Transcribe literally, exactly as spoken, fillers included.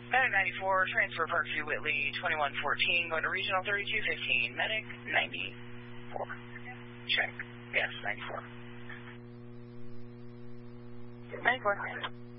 Medic ninety-four, transfer Parkview Whitley, twenty-one fourteen, going to Regional thirty-two fifteen. Medic ninety-four. Check. Yes, ninety-four. ninety-four.